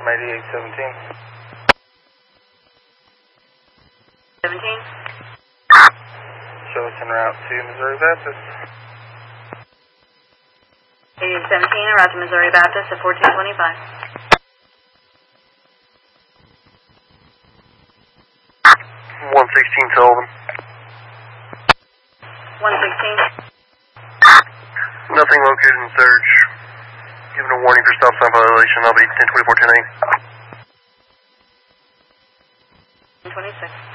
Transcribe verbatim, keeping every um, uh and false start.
from eighty-eight seventeen. seventeen. Show us en route to Missouri Baptist. eighty-eight seventeen, en route to Missouri Baptist at fourteen twenty-five. one sixteen Sullivan. one sixteen. Nothing located in search. Given a warning for stop sign violation. I'll be ten twenty-four ten eight. twenty-six.